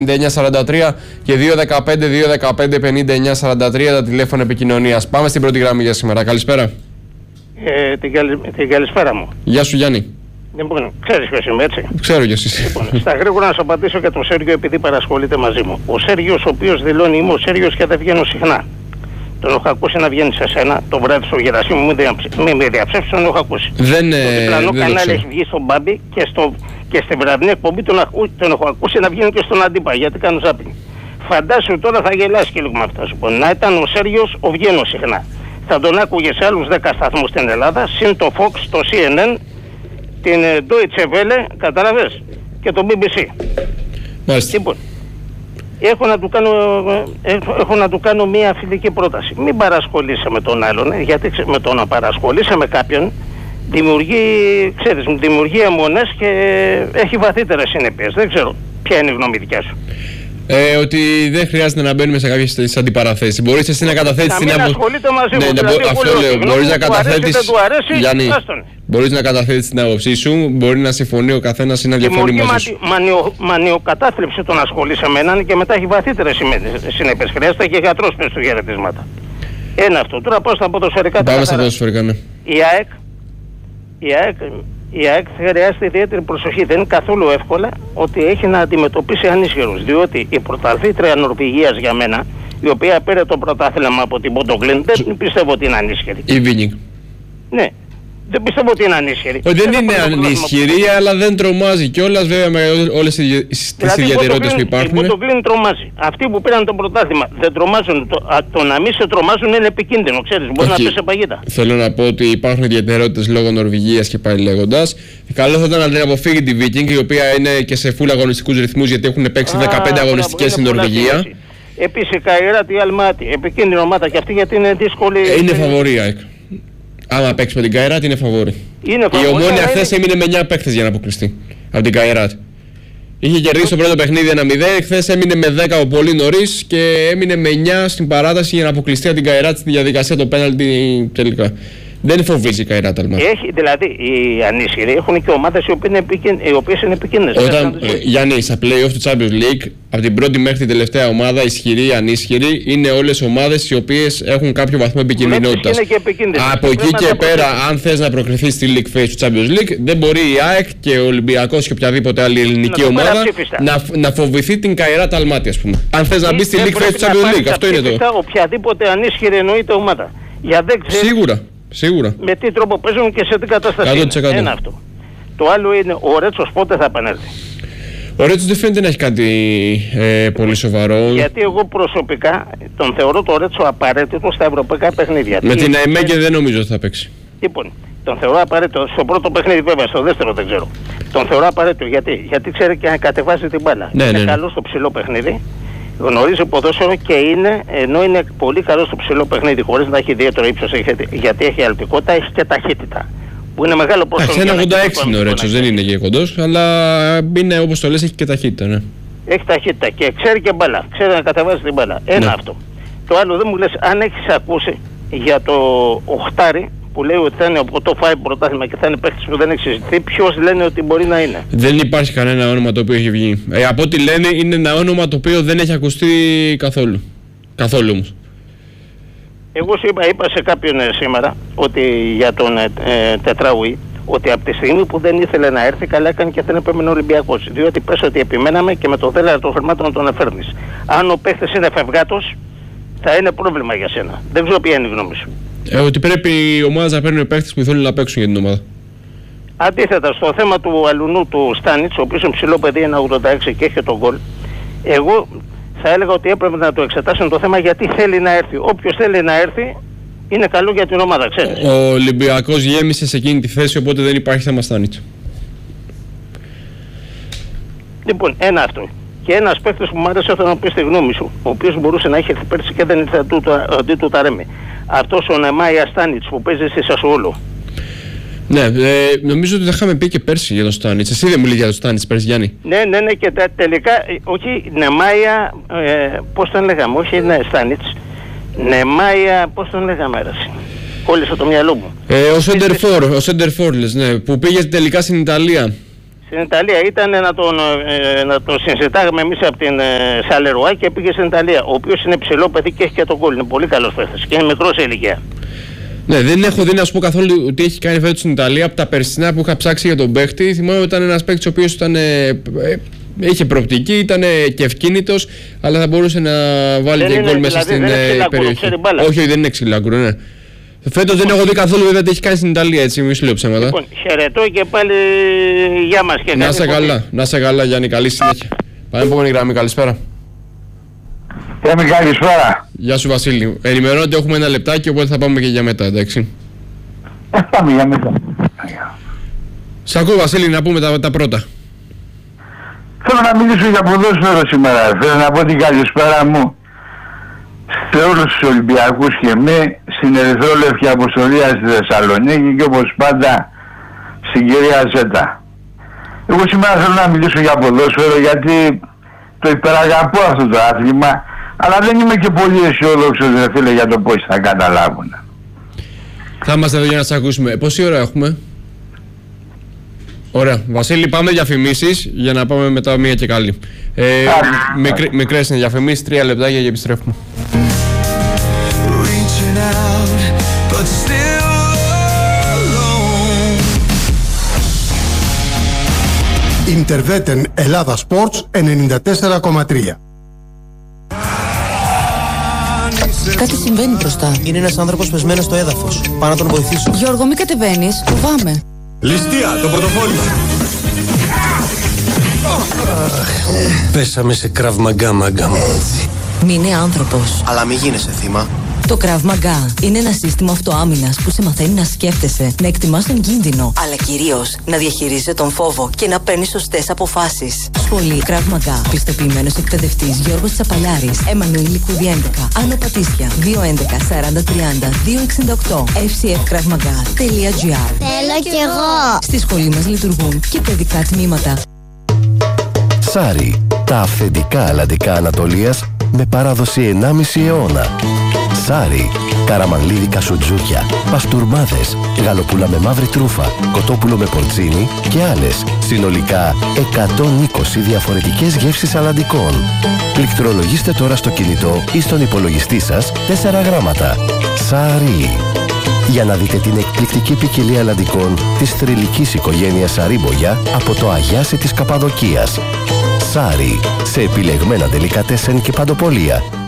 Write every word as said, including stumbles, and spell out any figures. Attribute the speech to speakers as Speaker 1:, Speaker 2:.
Speaker 1: πενήντα εννιά σαράντα τρία και δύο δεκαπέντε δύο δεκαπέντε πενήντα εννιά σαράντα τρία τα τηλέφωνα επικοινωνίας. Πάμε στην πρώτη γραμμή για σήμερα. Καλησπέρα.
Speaker 2: Ε, την, καλη, την καλησπέρα μου.
Speaker 1: Γεια σου Γιάννη.
Speaker 2: Λοιπόν, ξέρεις ποιος είμαι, έτσι.
Speaker 1: Ξέρω κι εσύ.
Speaker 2: Λοιπόν, στα γρήγορα να σου απαντήσω και τον Σέργιο επειδή παρασχολείται μαζί μου. Ο Σέργιος ο οποίος δηλώνει είμαι ο Σέργιος και δεν βγαίνω συχνά. Τον έχω ακούσει να βγαίνει σε σένα το βράδυ στο Γερασίμου, μην με διαψεύσεις, τον έχω ακούσει.
Speaker 1: Δεν είναι.
Speaker 2: Το διπλανό κανάλι έχει βγει στον Μπάμπη και, στο, και στη βραδινή εκπομπή τον, τον έχω ακούσει να βγαίνει και στον Αντίπα γιατί κάνω ζάπινγκ. Φαντάσου τώρα θα γελάσει και λίγο με αυτά σου πω. Να ήταν ο Σέργιος ο βγαίνω συχνά. Θα τον άκουγε σε άλλους δέκα σταθμούς στην Ελλάδα, συν το Fox, το σι εν εν, την Deutsche Welle, κατάλαβες, και το μπι μπι σι.
Speaker 1: Μάλιστα.
Speaker 2: Λοιπόν, έχω να του κάνω, έχω, έχω να του κάνω μια φιλική πρόταση. Μην παρασχολείσαι με τον άλλον, ε, γιατί με το να παρασχολείσαι με κάποιον δημιουργεί, ξέρεις, δημιουργεί αιμονές και έχει βαθύτερες συνέπειες. Δεν ξέρω ποια είναι η γνώμη δικιά σου.
Speaker 1: Ε, ότι δεν χρειάζεται να μπαίνουμε σε κάποιες αντιπαραθέσεις. Μπορείς εσύ να καταθέτεις την άποψη.
Speaker 2: Να μην ασχολείται μαζί μου.
Speaker 1: Ναι,
Speaker 2: δηλαδή,
Speaker 1: ναι, αυτό λέω. Μπορείς να καταθέτεις.
Speaker 2: Γιάννη,
Speaker 1: μπορείς να καταθέτεις την άποψή σου. Μπορεί να συμφωνεί ο καθένας ή να διαφωνεί μαζί σου.
Speaker 2: Μανιο, μανιοκατάθλιψη τον ασχολείσαι με έναν και μετά έχει βαθύτερες συνέπειες. Χρειάζεται και γιατρός πες του χαιρετίσματα. Ένα αυτό. Τώρα πάω στα ποδοσφαιρικά.
Speaker 1: Πάμε στα ποδοσφαιρικά, ναι.
Speaker 2: Η ΑΕΚ, η ΑΕΚ, η ΑΕΚ χρειάζεται ιδιαίτερη προσοχή. Δεν είναι καθόλου εύκολα ότι έχει να αντιμετωπίσει ανίσχυρους. Διότι η πρωταθλήτρια Νορβηγίας για μένα, η οποία πήρε το πρωτάθλημα από την Ποντογκλίν, δεν πιστεύω ότι είναι ανίσχυρη.
Speaker 1: Η Βίνιγκ.
Speaker 2: Ναι. Δεν πιστεύω ότι είναι ανίσχυρη.
Speaker 1: Δεν, δεν είναι ανίσχυρη, αλλά δεν τρομάζει κιόλας, βέβαια με όλες τις δηλαδή, ιδιαιτερότητες που υπάρχουν.
Speaker 2: Η Ποντογκλίν τρομάζει. Αυτοί που πήραν το πρωτάθλημα δεν τρομάζουν. Το, α, το να μην σε τρομάζουν είναι επικίνδυνο, ξέρεις. Μπορεί να πέσει σε παγίδα.
Speaker 1: Θέλω να πω ότι υπάρχουν ιδιαιτερότητες λόγω Νορβηγίας και πάλι λέγοντας. Καλό θα ήταν να την αποφύγει τη Viking, η οποία είναι και σε φουλ αγωνιστικούς ρυθμούς, γιατί έχουν παίξει δεκαπέντε αγωνιστικές στην Νορβηγία.
Speaker 2: Επίσης η Καϊράτη Αλμάτι, επικίνδυνη ομάδα και αυτή γιατί είναι δύσκολη.
Speaker 1: Είναι φαβορία. Άμα παίξει με την Καϊράτη είναι φαβόρη.
Speaker 2: Είναι
Speaker 1: η Ομόνια χθες είναι... έμεινε με εννιά παίκτες για να αποκλειστεί από την Καϊράτη. Είχε κερδίσει το πρώτο παιχνίδι ένα μηδέν, χθες έμεινε με δέκα ο πολύ νωρίς και έμεινε με εννιά στην παράταση για να αποκλειστεί από την Καϊράτη στη διαδικασία το πέναλτι τελικά. Δεν φοβίζει η Καϊράτη Αλμάτι.
Speaker 2: Έχει, δηλαδή οι ανίσχυροι έχουν και ομάδες οι οποίες είναι επικίνδυνες.
Speaker 1: Όταν, ε, Γιάννη, στα play-off του Champions League, από την πρώτη μέχρι την τελευταία ομάδα, ισχυρή, ανίσχυρη, είναι όλες ομάδες οι οποίες έχουν κάποιο βαθμό επικίνδυνοτητας. Από εκεί και, και πέρα, αν θες να προκριθείς στη League Phase του Champions League, δεν μπορεί η ΑΕΚ και ο Ολυμπιακός και οποιαδήποτε άλλη ελληνική να ομάδα να, να φοβηθεί την Καϊράτη Αλμάτι, ας πούμε. Αν θες να μπεις στη League Phase του Champions League, αυτό είναι το.
Speaker 2: Οποιαδήποτε ανίσχυρη εννοείται ομάδα.
Speaker 1: Σίγουρα. Σίγουρα.
Speaker 2: Με τι τρόπο παίζουν και σε τι κατάσταση είναι. Ένα αυτό. Το άλλο είναι ο Ρέτσος πότε θα επανέλθει.
Speaker 1: Ο Ρέτσος δεν φαίνεται να έχει κάτι ε, πολύ σοβαρό.
Speaker 2: Γιατί εγώ προσωπικά τον θεωρώ το Ρέτσο απαραίτητο στα ευρωπαϊκά παιχνίδια.
Speaker 1: Με την ΑΕΜΕΚΕ δεν νομίζω ότι θα παίξει.
Speaker 2: Λοιπόν, τον θεωρώ απαραίτητο στο πρώτο παιχνίδι βέβαια, στο δεύτερο δεν ξέρω. Τον θεωρώ απαραίτητο γιατί, γιατί ξέρει και να κατεβάζει την μπάλα.
Speaker 1: Ναι,
Speaker 2: είναι
Speaker 1: ναι, ναι.
Speaker 2: καλό στο ψηλό παιχνίδι. Γνωρίζει ποδόσφαιρο και είναι, ενώ είναι πολύ καλό στο ψηλό παιχνίδι, χωρίς να έχει ιδιαίτερο ύψος, γιατί έχει αλτικότητα, έχει και ταχύτητα. Που είναι μεγάλο ποσοστό.
Speaker 1: ένα ογδόντα έξι είναι ο Ρέτσος, δεν είναι και κοντός, αλλά είναι όπως το λες, έχει και ταχύτητα. Ναι.
Speaker 2: Έχει ταχύτητα και ξέρει και μπάλα, ξέρει να κατεβάζει την μπάλα. Ένα ναι. αυτό. Το άλλο δεν μου λες, αν έχεις ακούσει για το οχτάρι που λέει ότι θα είναι από το φάιβ πρωτάθλημα και θα είναι παίκτης που δεν έχει συζητηθεί, ποιος λένε ότι μπορεί να είναι. Δεν
Speaker 1: υπάρχει κανένα όνομα το οποίο έχει βγει. Ε, από ό,τι λένε είναι ένα όνομα το οποίο δεν έχει ακουστεί καθόλου. Καθόλου όμως.
Speaker 2: Εγώ σου είπα, είπα σε κάποιον ε, σήμερα ότι για τον ε, ε, Τετράουι ότι από τη στιγμή που δεν ήθελε να έρθει, καλά έκανε και δεν επέμενε ο Ολυμπιακός. Διότι πες ότι επιμέναμε και με το δέλαρο των χρημάτων τον εφέρνεις. Αν ο παίκτης είναι φευγάτος, θα είναι πρόβλημα για σένα. Δεν ξέρω ποια είναι η γνώμη σου.
Speaker 1: Ε, ότι πρέπει οι ομάδες να παίρνουν παίκτες που θέλουν να παίξουν για την ομάδα.
Speaker 2: Αντίθετα, στο θέμα του αλουνού του Στάνιτς, ο οποίος είναι ψηλό παιδί, είναι ογδόντα έξι και έχει τον γκολ, εγώ θα έλεγα ότι έπρεπε να το εξετάσουν το θέμα γιατί θέλει να έρθει. Όποιος θέλει να έρθει είναι καλό για την ομάδα, ξέρεις.
Speaker 1: Ο Ολυμπιακός γέμισε σε εκείνη τη θέση, οπότε δεν υπάρχει θέμα Στάνιτς.
Speaker 2: Λοιπόν, ένα αυτό. Και ένας παίκτης που μου άρεσε αυτό να πει τη γνώμη σου, ο οποίος μπορούσε να έχει έρθει πέρσι και δεν ήρθε αντί του Ταρέμι. Αυτός ο Νεμάια Στάνιτς που παίζει στη Σασουόλο.
Speaker 1: Ναι, ε, νομίζω ότι τα είχαμε πει και πέρσι για τον Στάνιτς. Εσύ δεν μου λέει για τον Στάνιτς πέρσι, Γιάννη.
Speaker 2: Ναι, ναι, ναι, και τε, τελικά, όχι Νεμάια, ε, πώς τον λέγαμε, όχι ναι, Στάνιτς. Νεμάια, πώς τον λέγαμε, έραση. Κόλλησα το μυαλό μου.
Speaker 1: Ε, ο Σέντερφορ, ο Σέντερφορ λες, ναι, που πήγε τελικά στην Ιταλία.
Speaker 2: Στην Ιταλία ήταν να τον, ε, να τον συζητάγαμε εμείς από την ε, Σαλερουά και πήγε στην Ιταλία. Ο οποίος είναι ψηλό παιδί και έχει και τον γκολ. Είναι πολύ καλός παίκτης και είναι μικρός σε ηλικία.
Speaker 1: Ναι, δεν έχω δει να σου πω καθόλου τι έχει κάνει φέτος στην Ιταλία. Από τα περσινά που είχα ψάξει για τον παίκτη, θυμάμαι ότι ήταν ένας παίκτης ο οποίος ήταν. Ε, ε, είχε προοπτική, ήταν και ευκίνητος, αλλά θα μπορούσε να βάλει δεν και γκολ μέσα δηλαδή, στην ε, περιοχή. Όχι, όχι, δεν είναι ξυλάκουρο, ναι. Φέτος δεν έχω δει καθόλου βέβαια τι έχει κάνει στην Ιταλία, έτσι, μη σου λέω ψέματα.
Speaker 2: Λοιπόν, χαιρετώ και πάλι γεια μας και
Speaker 1: να σε καλά, να σε καλά Γιάννη, καλή συνέχεια. Πάμε επόμενη γραμμή, καλησπέρα.
Speaker 3: Γιάννη, καλησπέρα.
Speaker 1: Γεια σου Βασίλη. Ενημερώνω ότι έχουμε ένα λεπτάκι, οπότε θα πάμε και για μετά, εντάξει.
Speaker 3: Ε, πάμε για μετά.
Speaker 1: Σ' ακούω Βασίλη, να πούμε τα, τα πρώτα.
Speaker 3: Θέλω να μιλήσω για ποδόσφαιρο σήμερα. Θέλω να πω την καλησπέρα μου σε όλους τους Ολυμπιακούς και με στην Ερυθρόλευκη Αποστολία στη Θεσσαλονίκη και όπως πάντα στην κυρία Ζέτα. Εγώ σήμερα θέλω να μιλήσω για ποδόσφαιρο γιατί το υπεραγαπώ αυτό το άθλημα, αλλά δεν είμαι και πολύ αισιόδοξος ρε φίλε για το πώς θα καταλάβουν.
Speaker 1: Θα είμαστε εδώ για να σας ακούσουμε. Πόση ώρα έχουμε? Ωραία. Βασίλη, πάμε διαφημίσεις για να πάμε μετά μία και καλή. Ε, μικρ, μικρές είναι διαφημίσεις, τρία λεπτάκια και επιστρέφουμε.
Speaker 4: Ιντερβέτεν Ελλάδα Sports ενενήντα τέσσερα κόμμα τρία.
Speaker 5: Κάτι συμβαίνει μπροστά.
Speaker 6: Είναι ένας άνθρωπος πεσμένος στο έδαφος. Πάω να τον βοηθήσω.
Speaker 5: Γιώργο, μην κατεβαίνεις. Φοβάμαι.
Speaker 7: Ληστεία, το πορτοφόλι.
Speaker 6: Πέσαμε σε Krav Maga, μάγκα μου.
Speaker 5: Μην είναι άνθρωπος.
Speaker 6: Αλλά μη γίνεσαι θύμα.
Speaker 5: Το Krav Maga είναι ένα σύστημα αυτοάμυνας που σε μαθαίνει να σκέφτεσαι, να εκτιμάς τον κίνδυνο, αλλά κυρίως να διαχειρίζεσαι τον φόβο και να παίρνεις σωστές αποφάσεις. Σχολή Krav Maga. Πιστοποιημένος εκπαιδευτής Γιώργος Τσαπαλιάρης. Εμμανουήλ Λικούδη έντεκα. Άνω Πατήσια. δύο έντεκα σαράντα τριάντα δύο εξήντα οκτώ. εφ σι εφ krav maga τελεία τζι άρ.
Speaker 8: Θέλω κι εγώ.
Speaker 5: Στη σχολή μας λειτουργούν και παιδικά τμήματα.
Speaker 9: Σάρι. Τα αυθεντικά αλλαντικά Ανατολίας με παράδοση ενάμιση αιώνα. Σάρι, καραμανλίδικα σουτζούκια, παστούρμάδες, γαλοπούλα με μαύρη τρούφα, κοτόπουλο με πορτσίνι και άλλες. Συνολικά εκατόν είκοσι διαφορετικές γεύσεις αλλαντικών. Πληκτρολογήστε τώρα στο κινητό ή στον υπολογιστή σας τέσσερα γράμματα. Σάρι. Για να δείτε την εκπληκτική ποικιλία αλλαντικών της θρυλικής οικογένειας Σαρίμπογια από το Αγιάσι της Καπαδοκίας. Σάρι, σε επιλεγμένα ντελικατέσεν και παντοπολία.